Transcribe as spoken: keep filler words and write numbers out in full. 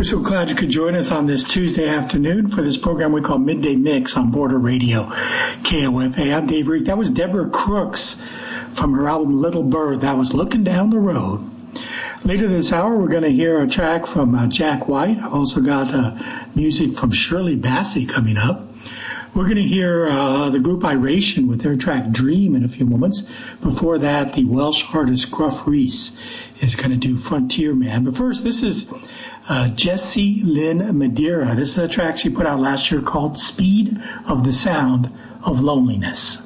so glad you could join us on this Tuesday afternoon for this program we call Midday Mix on Border Radio, K O F A. I'm Dave Reek. That was Deborah Crooks from her album Little Bird. That was Looking Down the Road. Later this hour, we're going to hear a track from uh, Jack White. I've also got uh, music from Shirley Bassey coming up. We're going to hear uh, the group Iration with their track Dream in a few moments. Before that, the Welsh artist Gruff Rhys is going to do Frontier Man. But first, this is uh, Jessie Lynn Madeira. This is a track she put out last year called Speed of the Sound of Loneliness.